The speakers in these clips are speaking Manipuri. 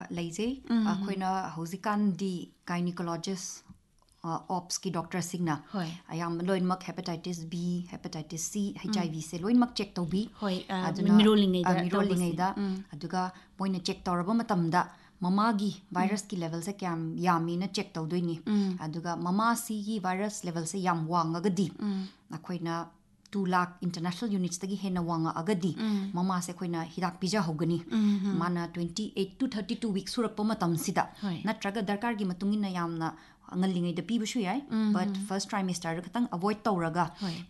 ꯂꯩꯖꯩ ꯑꯩꯈꯣꯏꯅ ꯍꯧꯖꯤꯛꯀꯥꯟꯗꯤ gynaecologist ops ki doctor signa ayam loin mak hepatitis B hepatitis C HIV se loin mak check tobi aduna mirrolingai da aduga moina check tawraba matamda mama gi virus ki level se kyam yami na check tawdoini aduga mama C gi virus level se yam wangaga di akoina 2 lakh international units tagi hena wanga agadi mama se koina hidak pija hogani mana 28 to 32 weeks surakpa matam sida natraga darkar gi matungina yamna ngallingai da pibushu yai but first trimester katang avoid tawraga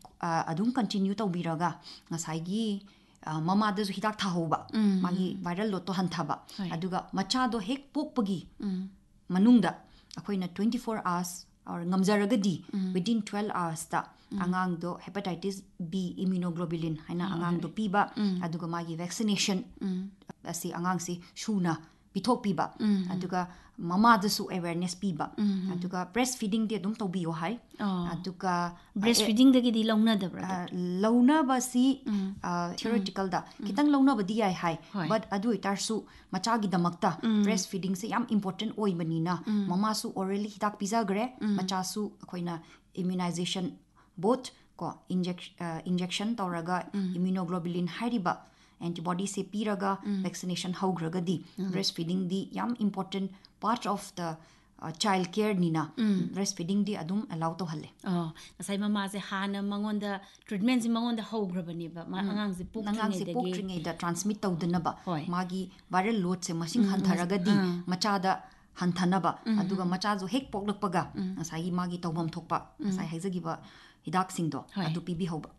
adum continue tawbiraga ngasai gi mama da hidak thahoba magi viral lot to hanthaba aduga macha do hek pokpagi manungda akoina 24 hours or ngamjaragadi within 12 hours ta angang do hepatitis B immunoglobulin haina angang do piba aduga magi vaccination asi angang si shuna pithok piba aduga mama da su awareness piba aduga breastfeeding de dum tobiyo hai aduga breastfeeding da gi di launa da bra launa ba si theoretical da kitang launa ba di ai hai but adu itar su macha gi damakta breastfeeding se yam important oi banina mama su orally hitak pizza gre macha su koina immunization both ko injection tawraga immunoglobulin hairiba antibody se piraga vaccination haugraga di breastfeeding di yam important part of the child care nina breastfeeding di adum allow to halle asai mama se hana mangonda treatment si mangonda haugrabani ba angang se pokringai da transmit tawdana ba magi viral load se machine hantharaga di macha da hantanaba aduga macha jo hek poklakpaga asai magi tawbam thokpa asai haizagi ba hidak singdo adu pibi hoba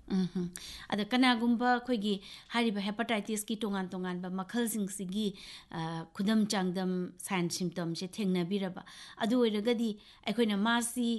ada kana gumba khoigi hariba hepatitis ki tongan ba makhal sing sigi khudam changdam sign symptom se thengna biraba adu oiragadi aikoina masi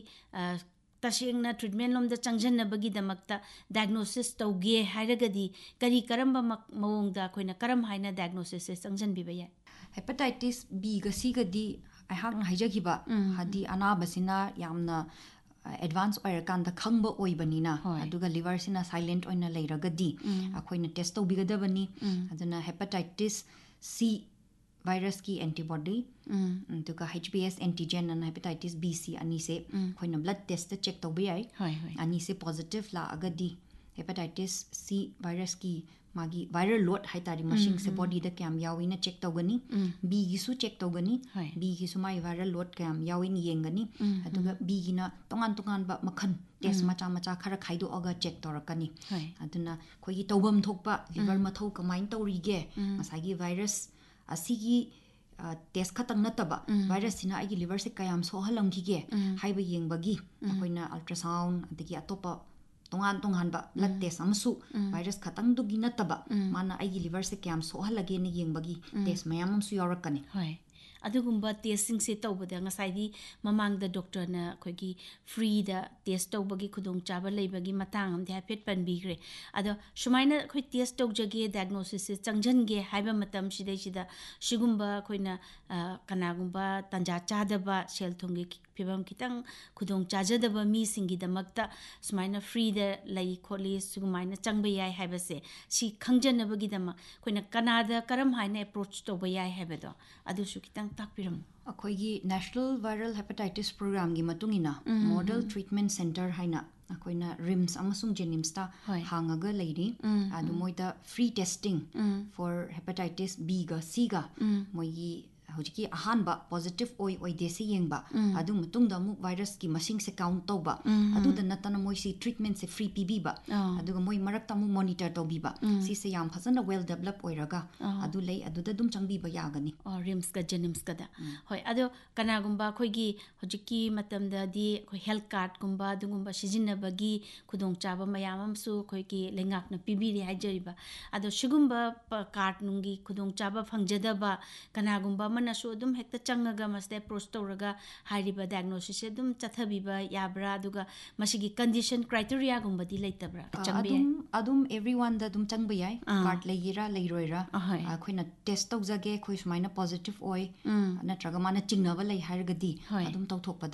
tasengna treatment lom da changjanna bagi damakta diagnosis tawge hairagadi kari karamba mawongda khoina karam haina diagnosis se changjan biba ya hepatitis B ga C ga di ahak haijagiba hadi anabasina yamna advance oira kanda khangba oibanina aduga liver sina silent oina leiragadi akoina test tawbigadabani aduna hepatitis C virus ki antibody aduga HBs antigen and hepatitis B C ani se koina blood test check tawbi ai ani se positive la agadi hepatitis C virus ki magi viral load haitari machine se body da kyam yawi na check tawgani B gi su check tawgani B gi su mai viral load kyam yawi ni yengani aduga B gi na tongan ba makhan test macha khara khaido aga check torakani aduna khoi gi tawbam thokpa liver mathau kamain tawrige masagi virus asigi test khatang nataba virus sina agi liver se kayam so halamgige haiba yengbagi akoina ultrasound adigi atopa tongan ba blood test amsu virus khatang dugi nataba mana aigi liver se kyam so halage ni yengbagi test mayam amsu yorakani adugumba testing se tawbada ngasai di mamang da doctor na khogi free da test tawbagi khudong chaba leibagi matang am da pet pan bigre ado shumaina khoi test tawjage diagnosis se changjan ge haiba matam sidai sida shigumba khoina kanagumba tanja chadaba sel thonge pibam kitang khudong chajadaba mi singi damakta sumaina free da lai kholi sumaina changba yai haiba se si khangjanabagi dama khoina kanada karam haina approach tawba yai haiba do adu su kitang takpiram akoigi national viral hepatitis program gi matungina model treatment center haina akoina rims amasung jenims ta hangaga leiri adu moida free testing for hepatitis B ga C ga moigi hojiki ahanba positive oi desi yengba adu mutungda mu virus ki machine se count tawba adu da natana moi si treatment se free pb ba adu ga moi marakta mu monitor tawbi ba si se yam phasana well develop oiraga adu lei adu da dum changbi ba yagani rims ka jenims ka da hoi adu kana gumba khoi gi hojiki matam da di khoi health card gumba dungumba sijinna bagi khudong chaba mayam amsu khoi ki lengak na pb ri hajariba adu shigumba card nungi khudong chaba phangjada ba kana gumba mana so dum hekta changaga maste approach tawraga hairiba diagnosis se dum chathabiba yabra aduga masigi condition criteria gumba di leitabra changbi adum everyone da dum changba yai card leira leiroira khoina test tawjage khoi sumaina positive oi natraga mana chingnaba lei hargadi adum tawthokpada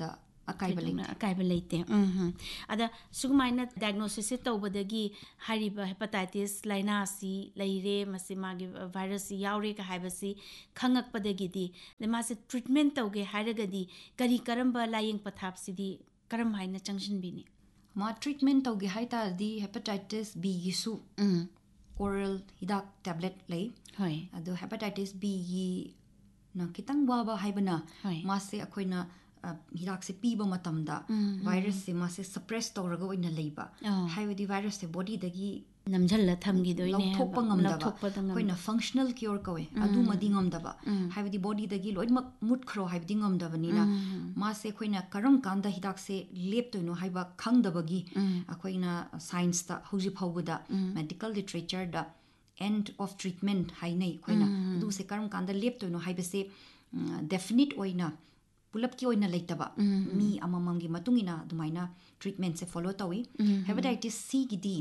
akaiba leite ada sugmaina diagnosis se tawbadagi hariba hepatitis laina si leire masi magi virus si yaure ka haibasi khangak padagi di le ma se treatment tawge haragadi kari karamba laying pathap sidi karam haina changshin bini ma treatment tawge haita di hepatitis B gi su oral hidak tablet lay hoi ado hepatitis B gi na kitang waba haibana ma se akoina hidak se piba matamda virus se ma se suppress tawraga oina leiba haibadi virus se body dagi namjalla thamgi doine lauthopa ngamdaba koina functional cure kawe adu madi ngamdaba haibadi body dagi loimak mut khro haibadi ngamdaba nina ma se koina karam kanda hidak se lep toino haiba khangdabagi akoina science ta hoji phawbada medical literature da end of treatment hainai koina adu se karam kanda lep toino haiba se definite oina pulap ki oina leitaba mi amamamgi matungina dumaina treatment se follow tawi hepatitis C gidi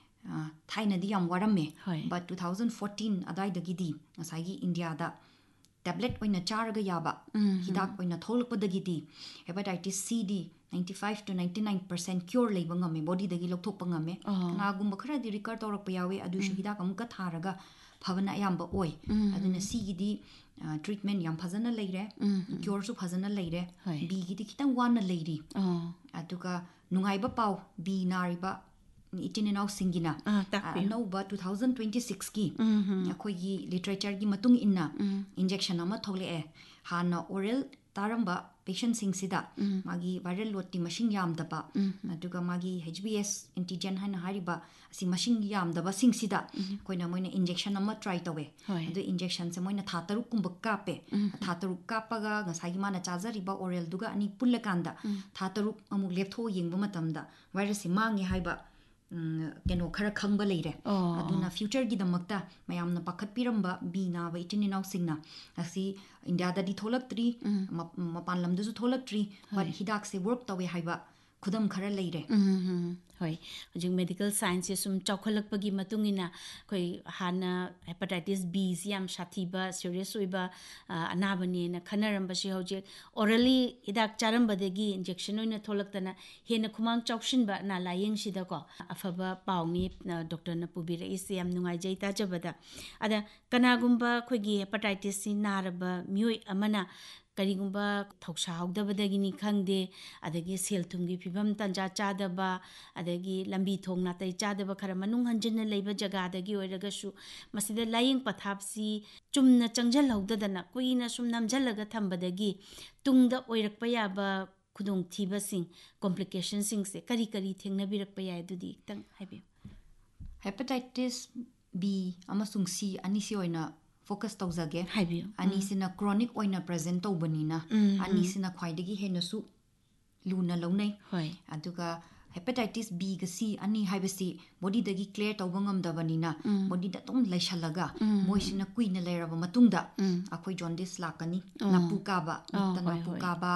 thaina di yam warame but 2014 adai da gidi asagi India da tablet oina charga yaba hidak oina tholpa da gidi hepatitis C di 95 to 99% cure leiba ngame body dagi lokthokpa ngame na gumba khara di record tawrak pa yawe adu shu hidak amka tharaga phavana yamba oi aduna C gidi treatment yam phajana leire cure su phajana leire B gidi kitang wana leiri aduga nungaiba paw B nariba itin and out singina no ba 2026 ki akhoi gi literature gi matung inna injection ama thole e hana oral taramba patient sing sida magi viral load ti machine yam daba aduga magi HBS antigen hana hariba asi machine yam daba sing sida koina moina injection ama try tawe adu injection se moina tha taruk kumba kape tha taruk kapaga ngasagi mana chajariba oral duga ani pullakanda tha taruk amu leptho yengba matamda virus se mangi haiba keno khara khangba leire aduna future gi damakta mayamna pakhat piramba bina ba itin inau singna asi India da di tholak tri mapan lam du tholak tri but hidak se work tawe haiba khudam khara leire hoi hojing medical science sum chawkhalakpagi matungina koi hana hepatitis B siam shathiba serious oiba anabani na khanaramba si hoje orally hidak charambadegi injection oina tholaktana hena khumang chawshinba na layeng sida ko afaba pawni doctor na pubira isiam nungai jai ta jabada ada kanagumba khoigi hepatitis si naraba mioi amana karigumba thoksa hawdabadagini khangde adagi sel thumgi phibam tanja chadaba adagi lambi thongna tai chadaba khara manung hanjinna leiba jaga dagi oiragasu masida laying pathapsi chumna changjal hawdadana kuina sum namjalaga thambadagi tungda oirakpa yaba khudong thiba sing complication sing se kari kari thengna birakpa ya dudi tang haibi hepatitis B amasung C anisi oina focus tawzage ani sina chronic oina present tawbanina ani sina khwaidagi henasu luna launai aduga hepatitis B ga C ani haibasi body dagi clear tawbangam dabanina body da tom laishalaga moisina kuina leiraba matungda akoi jaundice lakani napukaba napukaba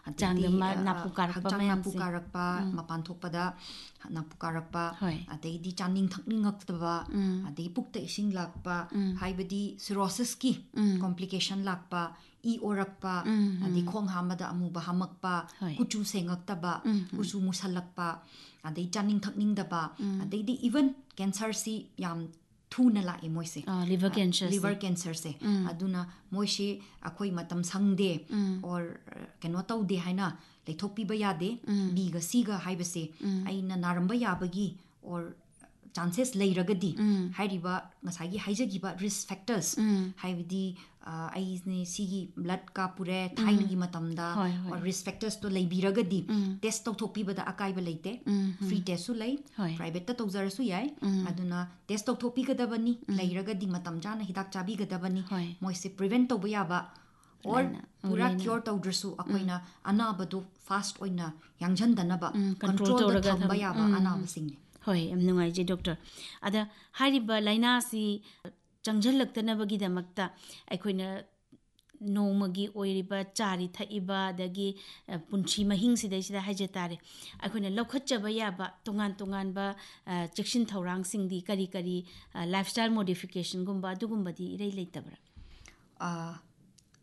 napukarakpa mapan thokpada napukarakpa adei di chaning thakning ngaktaba adei pukta ising lakpa haibadi cirrhosis ki complication lakpa I orakpa adi khong hamada amuba hamakpa kuchu sengaktaba kuchu musalakpa adei chaning thakning daba adei di even cancer si yam thuna la emoise liver cancer se aduna moishi akoi matam sangde or keno tawde haina leithokpi ba yade B ga C ga haibase aina naramba yabagi or chances leiragadi hairiba ngasagi haijagiba risk factors haibidi aisne sigi blood ka pure thaingi matamda or risk factors to leibiragadi test tawthokpi bada akaiba leite free test su lei private ta tawjar su yai aduna test tawthokpi gadabani leiragadi matam jana hidak chabi gadabani moise prevent tawba yaba or pura cure tawdrasu akoina anabadu fast oina yangjan danaba control da thamba yaba anaba singni hoi am nungai je doctor ada hariba laina si changjalaktana damakta aikoina nomagi oiriba chari thaiba dagi punchi mahing sidai sida haje tare aikoina lokhatchaba yaba tongan ba chekshin thorang singdi kari kari lifestyle modification gumba dugumba di irei leitabra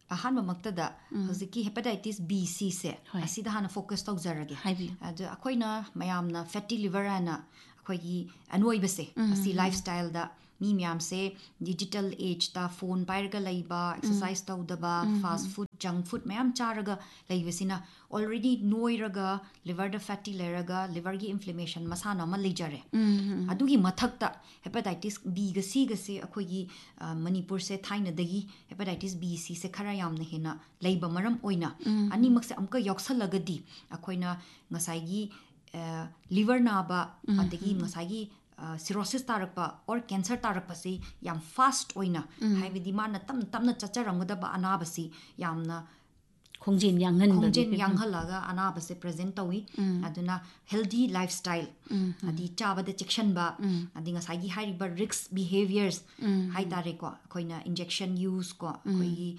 ꯑꯍꯥꯟꯕ ꯃꯛꯇꯗ ꯍꯧꯖꯤꯛꯀꯤ ꯍꯦꯄꯥꯇꯥꯏꯇꯤꯁ B C ꯁꯦ ꯑꯁꯤꯗ ꯍꯥꯟꯅ ꯐꯣꯀꯁ ꯇꯧꯖꯔꯒꯦ ꯑꯗ ꯑꯩꯈꯣꯏꯅ ꯃꯌꯥꯝꯅ ꯐꯦꯇꯤ ꯂꯤꯚꯔ ꯍꯥꯏꯅ ꯑꯩꯈꯣꯏꯒꯤ ꯑꯅꯣꯏꯕꯁꯦ ꯑꯁꯤ ꯂꯥꯏꯐ ꯁ꯭ꯇꯥꯏꯜꯗ ꯃꯤ ꯃꯌꯥꯝꯁꯦ ꯗꯤꯖꯤꯇꯦꯜ ꯑꯦꯖꯇ ꯐꯣꯟ ꯄꯥꯏꯔꯒ ꯂꯩꯕ ꯑꯦꯛꯁꯔꯁꯥꯏꯁ ꯇꯧꯗꯕ ꯐꯥꯁ ꯐꯨꯗ ꯖꯪ ꯐꯨꯗ ꯃꯌꯥꯝ ꯆꯥꯔꯒ ꯂꯩꯕꯁꯤꯅ ꯑꯣꯜꯔꯦꯗꯤ ꯅꯣꯏꯔꯒ ꯂꯤꯚꯔꯗ ꯐꯦꯇꯤ ꯂꯩꯔꯒ ꯂꯤꯚꯔꯒꯤ ꯏꯟꯐ꯭ꯂꯦꯃꯦꯁꯟ ꯃꯁꯥꯅ ꯑꯃ ꯂꯩꯖꯔꯦ ꯑꯗꯨꯒꯤ ꯃꯊꯛꯇ ꯍꯦꯄꯥꯇꯥꯏꯇꯤꯁ Bꯒ Cꯒꯁꯦ ꯑꯩꯈꯣꯏꯒꯤ ꯃꯅꯤꯄꯨꯔꯁꯦ ꯊꯥꯏꯅꯗꯒꯤ ꯍꯦꯄꯥꯇꯥꯏꯇꯤꯁ B Cꯁꯦ ꯈꯔ ꯌꯥꯝꯅ ꯍꯦꯟꯅ ꯂꯩꯕ ꯃꯔꯝ ꯑꯣꯏꯅ ꯑꯅꯤꯃꯛꯁꯦ ꯑꯃꯨꯛꯀ ꯌꯥꯎꯁꯜꯂꯒꯗꯤ ꯑꯩꯈꯣꯏꯅ ꯉꯁꯥꯏꯒꯤ ꯂꯤꯚꯔ ꯅꯥꯕ ꯑꯗꯒꯤ ꯉꯁꯥꯏꯒꯤ ꯁꯤꯔꯣꯁꯤꯁ ꯇꯥꯔꯛꯄ ꯑꯣꯔ ꯀꯦꯟꯁꯔ ꯇꯥꯔꯛꯄꯁꯤ ꯌꯥꯝ ꯐꯥꯁꯠ ꯑꯣꯏꯅ ꯍꯥꯏꯕꯗꯤ ꯃꯥꯅ ꯇꯞꯅ ꯇꯞꯅ ꯆꯠꯆꯔꯝꯒꯗꯕ ꯑꯅꯥꯕꯁꯤ ꯌꯥꯝꯅ ꯈꯣꯡꯖꯦꯜ ꯌꯥꯡꯍꯜꯂꯒ ꯑꯅꯥꯕꯁꯦ ꯄ꯭ꯔꯖꯦꯟꯠ ꯇꯧꯏ ꯑꯗꯨꯅ ꯍꯦꯜꯗꯤ ꯂꯥꯏꯐ ꯁ꯭ꯇꯥꯏꯜ ꯑꯗꯤ ꯆꯥꯕꯗ ꯆꯦꯛꯁꯤꯟꯕ ꯑꯗꯤ ꯉꯁꯥꯏꯒꯤ ꯍꯥꯏꯔꯤꯕ ꯔꯤꯛꯁ ꯕꯤꯍꯦꯚꯤꯌꯔꯁ ꯍꯥꯏꯇꯥꯔꯦꯀꯣ ꯑꯩꯈꯣꯏꯅ ꯏꯟꯖꯦꯛꯁꯟ ꯌꯨꯁ ꯀꯣ ꯑꯩꯈꯣꯏꯒꯤ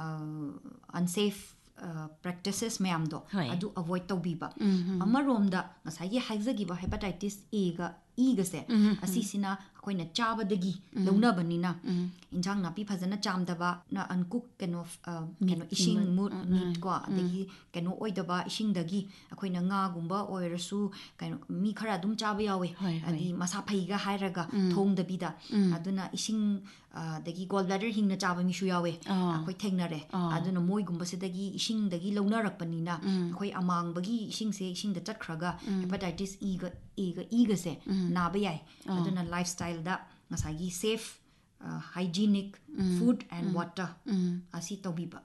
ꯑꯟꯁꯦꯐ ꯄ꯭ꯔꯦꯛꯇꯤꯁꯦꯁ ꯃꯌꯥꯝꯗꯣ ꯑꯗꯨ ꯑꯦꯚꯣꯏꯗ ꯇꯧꯕꯤꯕ ꯑꯃꯔꯣꯝꯗ ꯉꯁꯥꯏꯒꯤ ꯍꯥꯏꯖꯈꯤꯕ ꯍꯦꯄꯥꯇꯥꯏꯇꯤꯁ Aꯒ Eꯒꯁꯦ ꯑꯁꯤꯁꯤꯅ ꯑꯩꯈꯣꯏꯅ ꯆꯥꯕꯗꯒꯤ ꯂꯧꯅꯕꯅꯤꯅ ꯏꯟꯖꯥꯡ ꯅꯥꯄꯤ ꯐꯖꯅ ꯆꯥꯝꯗꯕ ꯑꯟꯀꯨꯛ ꯀꯩꯅꯣ ꯏꯁꯤꯡ ꯃꯤꯠ ꯀꯣ ꯑꯗꯒꯤ ꯀꯩꯅꯣ ꯑꯣꯏꯗꯕ ꯏꯁꯤꯡꯗꯒꯤ ꯑꯩꯈꯣꯏꯅ ꯉꯥꯒꯨꯝꯕ ꯑꯣꯏꯔꯁꯨ ꯀꯩꯅꯣ ꯃꯤ ꯈꯔ ꯑꯗꯨꯝ ꯆꯥꯕ ꯌꯥꯎꯋꯦ ꯍꯥꯏꯗꯤ ꯃꯁꯥ ꯐꯩꯒ ꯍꯥꯏꯔꯒ ꯊꯣꯡꯗꯕꯤꯗ ꯑꯗꯨꯅ ꯏꯁꯤꯡ ꯑꯗꯒꯤ ꯒꯣꯜ ꯕ꯭ꯂꯦꯗꯔ ꯍꯤꯡꯅ ꯆꯥꯕ ꯃꯤꯁꯨ ꯌꯥꯎꯋꯦ ꯑꯩꯈꯣꯏ ꯊꯦꯡꯅꯔꯦ ꯑꯗꯨꯅ ꯃꯣꯏꯒꯨꯝꯕꯁꯤꯗꯒꯤ ꯏꯁꯤꯡꯗꯒꯤ ꯂꯧꯅꯔꯛꯄꯅꯤꯅ ꯑꯩꯈꯣꯏ ꯑꯃꯥꯡꯕꯒꯤ ꯏꯁꯤꯡꯁꯦ ꯏꯁꯤꯡꯗ ꯆꯠꯈ꯭ꯔꯒ ꯍꯦꯄꯥꯇꯥꯏꯇꯤꯁ Aꯒ Eꯒꯁꯦ ꯅꯥꯕ ꯌꯥꯏ ꯑꯗꯨꯅ ꯂꯥꯏꯐ ꯁ꯭ꯇꯥꯏꯜꯗ ꯉꯁꯥꯏꯒꯤ safe hygienic food and water ꯑꯁꯤ ꯇꯧꯕꯤꯕ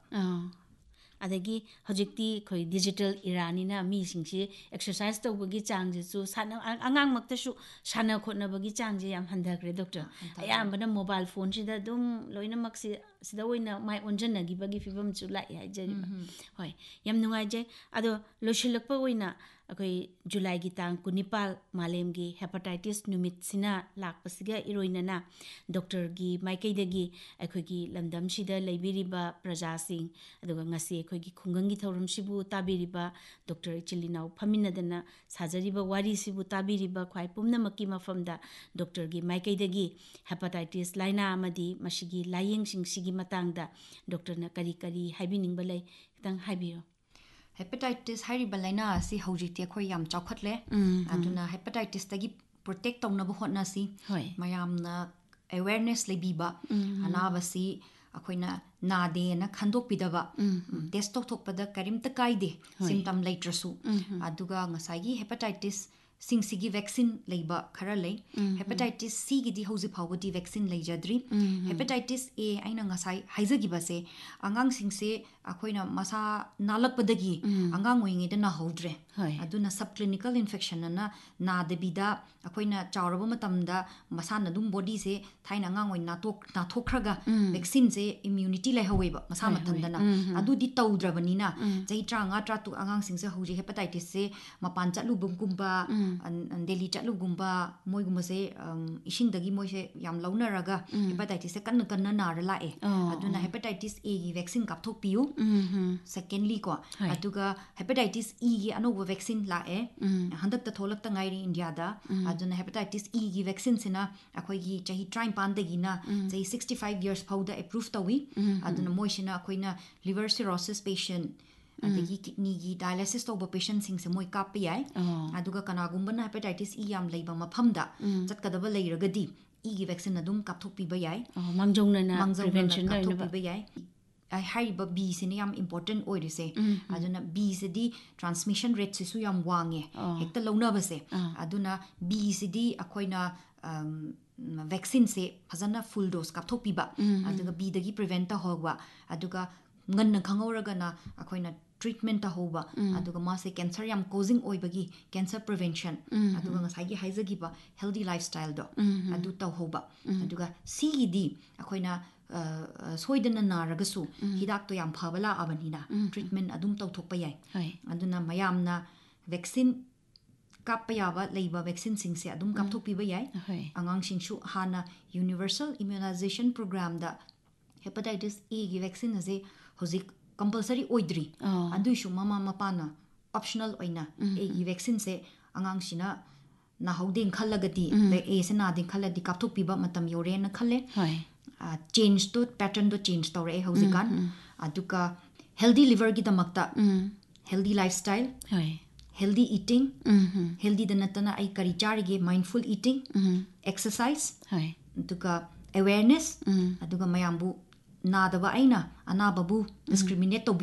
ꯑꯗꯒꯤ ꯍꯧꯖꯤꯛꯇꯤ ꯑꯩꯈꯣꯏ ꯗꯤꯖꯤꯇꯦꯜ ꯏꯔꯥꯅꯤꯅ ꯃꯤꯁꯤꯡꯁꯤ ꯑꯦꯛꯁꯔꯁꯥꯏꯁ ꯇꯧꯕꯒꯤ ꯆꯥꯡꯁꯤꯁꯨ ꯑꯉꯥꯡꯃꯛꯇꯁꯨ ꯁꯥꯟꯅ ꯈꯣꯠꯅꯕꯒꯤ ꯆꯥꯡꯁꯦ ꯌꯥꯝ ꯍꯟꯊꯈ꯭ꯔꯦ ꯗꯣꯛꯇꯔ ꯑꯌꯥꯝꯕꯅ ꯃꯣꯕꯥꯏꯜ ꯐꯣꯟꯁꯤꯗ ꯑꯗꯨꯝ ꯂꯣꯏꯅꯃꯛ ꯁꯤꯗ ꯑꯣꯏꯅ ꯃꯥꯏ ꯑꯣꯟꯁꯤꯟꯅꯈꯤꯕꯒꯤ ꯐꯤꯕꯝꯁꯨ ꯂꯥꯛꯑꯦ ꯍꯥꯏꯖꯔꯤꯕ ꯍꯣꯏ ꯌꯥꯝ ꯅꯨꯡꯉꯥꯏꯖꯩ ꯑꯗꯣ ꯂꯣꯏꯁꯤꯜꯂꯛꯄ ꯑꯣꯏꯅ ꯑꯩꯈꯣꯏ ꯖꯨꯂꯥꯏꯒꯤ ꯇꯥꯡ 19 ꯃꯥꯂꯦꯝꯒꯤ ꯍꯦꯄꯥꯇꯥꯏꯇꯤꯁ ꯅꯨꯃꯤꯠꯁꯤꯅ ꯂꯥꯛꯄꯁꯤꯒ ꯏꯔꯣꯏꯅꯅ ꯗꯣꯛꯇꯔꯒꯤ ꯃꯥꯏꯀꯩꯗꯒꯤ ꯑꯩꯈꯣꯏꯒꯤ ꯂꯝꯗꯝꯁꯤꯗ ꯂꯩꯕꯤꯔꯤꯕ ꯄ꯭ꯔꯖꯥꯁꯤꯡ ꯑꯗꯨꯒ ꯉꯁꯤ ꯑꯩꯈꯣꯏꯒꯤ ꯈꯨꯡꯒꯪꯒꯤ ꯊꯧꯔꯝꯁꯤꯕꯨ ꯇꯥꯕꯤꯔꯤꯕ ꯗꯣꯛꯇꯔ ꯏꯆꯤꯜ ꯏꯅꯥꯎ ꯐꯝꯃꯤꯟꯅꯗꯅ ꯁꯥꯖꯔꯤꯕ ꯋꯥꯔꯤꯁꯤꯕꯨ ꯇꯥꯕꯤꯔꯤꯕ ꯈ꯭ꯋꯥꯏ ꯄꯨꯝꯅꯃꯛꯀꯤ ꯃꯐꯝꯗ ꯗꯣꯛꯇꯔꯒꯤ ꯃꯥꯏꯀꯩꯗꯒꯤ ꯍꯦꯄꯥꯇꯥꯏꯇꯤꯁ ꯂꯥꯏꯅꯥ ꯑꯃꯗꯤ ꯃꯁꯤꯒꯤ ꯂꯥꯏꯌꯦꯡꯁꯤꯡꯁꯤꯒꯤ ꯃꯇꯥꯡꯗ ꯗꯣꯛꯇꯔꯅ ꯀꯔꯤ ꯀꯔꯤ ꯍꯥꯏꯕꯤꯅꯤꯡꯕ ꯂꯩ ꯈꯤꯇꯪ ꯍꯥꯏꯕꯤꯌꯨ ꯍꯦꯄꯥꯇꯥꯏꯇꯤꯁ ꯍꯥꯏꯔꯤꯕ ꯂꯥꯏꯅꯥ ꯑꯁꯤ ꯍꯧꯖꯤꯛꯇꯤ ꯑꯩꯈꯣꯏ ꯌꯥꯝ ꯆꯥꯎꯈꯠꯂꯦ ꯑꯗꯨꯅ ꯍꯦꯄꯥꯇꯥꯏꯇꯤꯁꯇꯒꯤ ꯄ꯭ꯔꯣꯇꯦꯛ ꯇꯧꯅꯕ ꯍꯣꯠꯅꯁꯤ ꯃꯌꯥꯝꯅ ꯑꯦꯋꯦꯔꯅꯦꯁ ꯂꯩꯕꯤꯕ ꯑꯅꯥꯕꯁꯤ ꯑꯩꯈꯣꯏꯅ ꯅꯥꯗꯦꯅ ꯈꯟꯗꯣꯛꯄꯤꯗꯕ ꯇꯦꯁ ꯇꯧꯊꯣꯛꯄꯗ ꯀꯔꯤꯝꯇ ꯀꯥꯏꯗꯦ ꯁꯤꯝꯇꯝ ꯂꯩꯇ꯭ꯔꯁꯨ ꯑꯗꯨꯒ ꯉꯁꯥꯏꯒꯤ ꯍꯦꯄꯥꯇꯥꯏꯇꯤꯁ ꯁꯤꯡꯁꯤꯒꯤ ꯚꯦꯛꯁꯤꯟ ꯂꯩꯕ ꯈꯔ ꯂꯩ ꯍꯦꯄꯥꯇꯥꯏꯇꯤꯁ Cꯒꯤꯗꯤ ꯍꯧꯖꯤꯛ ꯐꯥꯎꯕꯗꯤ ꯚꯦꯛꯁꯤꯟ ꯂꯩꯖꯗ꯭ꯔꯤ ꯍꯦꯄꯥꯇꯥꯏꯇꯤꯁ A ꯑꯩꯅ ꯉꯁꯥꯏ ꯍꯥꯏꯖꯈꯤꯕꯁꯦ ꯑꯉꯥꯡꯁꯤꯡꯁꯦ ꯑꯩꯈꯣꯏꯅ ꯃꯁꯥ ꯅꯥꯜꯂꯛꯄꯗꯒꯤ ꯑꯉꯥꯡ ꯑꯣꯏꯔꯤꯉꯩꯗ ꯅꯥꯍꯧꯗ꯭ꯔꯦ ꯑꯗꯨꯅ ꯁꯕ ꯀ꯭ꯂꯤꯅꯤꯀꯦꯜ ꯏꯟꯐꯦꯛꯁꯟ ꯑꯅ ꯅꯥꯗꯕꯤꯗ ꯑꯩꯈꯣꯏꯅ ꯆꯥꯎꯔꯕ ꯃꯇꯝꯗ ꯃꯁꯥꯅ ꯑꯗꯨꯝ ꯕꯣꯗꯤꯁꯦ ꯊꯥꯏꯅ ꯑꯉꯥꯡ ꯑꯣꯏꯅ ꯅꯥꯊꯣꯛꯈ꯭ꯔꯒ ꯚꯦꯛꯁꯤꯟꯁꯦ ꯏꯝꯃ꯭ꯌꯨꯅꯤꯇꯤ ꯂꯩꯍꯧꯋꯦꯕ ꯃꯁꯥ ꯃꯊꯟꯇꯅ ꯑꯗꯨꯗꯤ ꯇꯧꯗ꯭ꯔꯕꯅꯤꯅ ꯆꯍꯤ 35-36 ꯑꯉꯥꯡꯁꯤꯡꯁꯦ ꯍꯧꯖꯤꯛ ꯍꯦꯄꯥꯇꯥꯏꯇꯤꯁꯁꯦ ꯃꯄꯥꯟ ꯆꯠꯂꯨꯕꯒꯨꯝꯕ ꯗꯦꯜꯂꯤ ꯆꯠꯂꯨꯒꯨꯝꯕ ꯃꯣꯏꯒꯨꯝꯕꯁꯦ ꯏꯁꯤꯡꯗꯒꯤ ꯃꯣꯏꯁꯦ ꯌꯥꯝ ꯂꯧꯅꯔꯒ ꯍꯦꯄꯥꯇꯥꯏꯇꯤꯁꯁꯦ ꯀꯟꯅ ꯀꯟꯅ ꯅꯥꯔ ꯂꯥꯛꯑꯦ ꯑꯗꯨꯅ ꯍꯦꯄꯥꯇꯥꯏꯇꯤꯁ Aꯒꯤ ꯚꯦꯛꯁꯤꯟ ꯀꯥꯞꯊꯣꯛꯄꯤꯌꯨ ꯁꯦꯀꯦꯟꯂꯤ ꯀꯣ ꯑꯗꯨꯒ ꯍꯦꯄꯥꯇꯥꯏꯇꯤꯁ Eꯒꯤ ꯑꯅꯧꯕ ꯚꯦꯛꯁꯤꯟ ꯂꯥꯛꯑꯦ ꯍꯟꯗꯛꯇ ꯊꯣꯛꯂꯛꯇ ꯉꯥꯏꯔꯤ ꯏꯟꯗꯤꯌꯥꯗ ꯑꯗꯨꯅ ꯍꯦꯄꯥꯇꯥꯏꯇꯤꯁ Eꯒꯤ ꯚꯦꯛꯁꯤꯟꯁꯤꯅ ꯑꯩꯈꯣꯏꯒꯤ ꯆꯍꯤ 35ꯗꯒꯤꯅ ꯆꯍꯤ 65 years ꯐꯥꯎꯗ ꯑꯦꯄ꯭ꯔꯨቭ ꯇꯧꯏ ꯑꯗꯨꯅ ꯃꯣꯏꯁꯤꯅ ꯑꯩꯈꯣꯏꯅ ꯂꯤቨꯔ ꯁꯤꯔꯣꯁꯤꯁ ꯄꯦꯁꯦꯟ ꯑꯗꯒꯤ ꯀꯤꯗꯅꯤꯒꯤ ꯗꯥꯏꯂꯥꯏꯁꯤꯁ ꯇꯧꯕ ꯄꯦꯁꯦꯟꯁꯤꯡꯁꯦ ꯃꯣꯏ ꯀꯥꯞꯄ ꯌꯥꯏ ꯑꯗꯨꯒ ꯀꯅꯥꯒꯨꯝꯕꯅ ꯍꯦꯄꯥꯇꯥꯏꯇꯤꯁ E ꯌꯥꯝ ꯂꯩꯕ ꯃꯐꯝꯗ ꯆꯠꯀꯗꯕ ꯂꯩꯔꯒꯗꯤ Eꯒꯤ ꯚꯦꯛꯁꯤꯟ ꯑꯗꯨꯝ ꯀꯥꯞꯊꯣꯛꯄꯤꯕ ꯌꯥꯏ ꯃꯥꯡꯖꯧꯅꯅ ꯀꯥꯞꯊꯣꯛꯄꯤꯕ ꯌꯥꯏ ꯍꯥꯏꯔꯤꯕ Bꯁꯤꯅ ꯌꯥꯝ ꯏꯝꯄꯣꯔꯇꯦꯟ ꯑꯣꯏꯔꯤꯁꯦ ꯑꯗꯨꯅ Bꯁꯤꯗꯤ ꯇ꯭ꯔꯥꯟꯁꯃꯤꯁꯟ ꯔꯦꯠꯁꯤꯁꯨ ꯌꯥꯝ ꯋꯥꯡꯉꯦ ꯍꯦꯛꯇ ꯂꯧꯅꯕꯁꯦ ꯑꯗꯨꯅ Bꯁꯤꯗꯤ ꯑꯩꯈꯣꯏꯅ ꯚꯦꯛꯁꯤꯟꯁꯦ ꯐꯖꯅ ꯐꯨꯜ ꯗꯣꯁ ꯀꯥꯞꯊꯣꯛꯄꯤꯕ ꯑꯗꯨꯒ Bꯗꯒꯤ ꯄ꯭ꯔꯤꯚꯦꯟ ꯇꯧꯍꯧꯕ ꯑꯗꯨꯒ ꯉꯟꯅ ꯈꯪꯍꯧꯔꯒꯅ ꯑꯩꯈꯣꯏꯅ ꯇ꯭ꯔꯤꯠꯃꯦꯟ ꯇꯧꯍꯧꯕ ꯑꯗꯨꯒ ꯃꯥꯁꯦ ꯀꯦꯟꯁꯔ ꯌꯥꯝ ꯀꯣꯖꯤꯡ ꯑꯣꯏꯕꯒꯤ ꯀꯦꯟꯁꯔ ꯄ꯭रिꯚꯦꯟꯁꯟ ꯑꯗꯨꯒ ꯉꯁꯥꯏꯒꯤ ꯍꯥꯏꯖꯈꯤꯕ ꯍꯦꯜꯗꯤ ꯂꯥꯏꯐ ꯁ꯭ꯇꯥꯏꯜꯗꯣ ꯑꯗꯨ ꯇꯧꯍꯧꯕ ꯑꯗꯨꯒ Cꯒꯤꯗꯤ ꯑꯩꯈꯣꯏꯅ ꯁꯣꯏꯗꯅ ꯅꯥꯔꯒꯁꯨ ꯍꯤꯗꯥꯛꯇꯣ ꯌꯥꯝ ꯐꯕ ꯂꯥꯛꯑꯕꯅꯤꯅ ꯇ꯭ꯔꯤꯠꯃꯦꯟ ꯑꯗꯨꯝ ꯇꯧꯊꯣꯛꯄ ꯌꯥꯏ ꯑꯗꯨꯅ ꯃꯌꯥꯝꯅ ꯚꯦꯛꯁꯤꯟ ꯀꯥꯞꯄ ꯌꯥꯕ ꯂꯩꯕ ꯚꯦꯛꯁꯤꯟꯁꯤꯡꯁꯦ ꯑꯗꯨꯝ ꯀꯥꯞꯊꯣꯛꯄꯤꯕ ꯌꯥꯏ ꯑꯉꯥꯡꯁꯤꯡꯁꯨ ꯍꯥꯟꯅ ꯌꯨꯅꯤꯚꯔꯁꯦꯜ ꯏꯝꯃ꯭ꯌꯨꯅꯥꯏꯖꯦꯁꯟ ꯄ꯭ꯔꯣꯒ꯭ꯔꯥꯝꯗ ꯍꯦꯄꯥꯇꯥꯏꯇꯤꯁ Aꯒꯤ ꯚꯦꯛꯁꯤꯟ ꯑꯁꯦ ꯍꯧꯖꯤꯛ ꯀꯝꯄꯜꯁꯔꯤ ꯑꯣꯏꯗ꯭ꯔꯤ ꯑꯗꯨꯏꯁꯨ ꯃꯃꯥ ꯃꯄꯥꯅ ꯑꯣꯞꯁꯅꯦꯜ ꯑꯣꯏꯅ Aꯒꯤ ꯚꯦꯛꯁꯤꯟꯁꯦ ꯑꯉꯥꯡꯁꯤꯅ ꯅꯥꯍꯧꯗꯦꯅ ꯈꯜꯂꯒꯗꯤ Aꯁꯦ ꯅꯥꯗꯦꯅ ꯈꯜꯂꯗꯤ ꯀꯥꯞꯊꯣꯛꯄꯤꯕ ꯃꯇꯝ ꯌꯧꯔꯦꯅ ꯈꯜꯂꯦ ꯆꯦꯟꯖꯇꯣ ꯄꯦꯇꯔꯟꯗꯣ ꯆꯦꯟꯖ ꯇꯧꯔꯛꯑꯦ ꯍꯧꯖꯤꯛꯀꯥꯟ aduka healthy liver gi damakta healthy lifestyle healthy eating healthy da natana ai kari charige mindful eating exercise aduka awareness aduga mayambu nadaba aina anababu discriminate to